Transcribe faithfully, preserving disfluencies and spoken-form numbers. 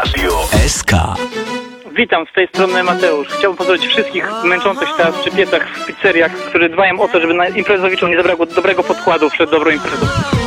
Radio S K. Witam, z tej strony Mateusz. Chciałbym pozdrowić wszystkich męczących się teraz przy piecach w pizzeriach, którzy dbają o to, żeby na imprezowiczom nie zabrakło dobrego podkładu przed dobrą imprezą.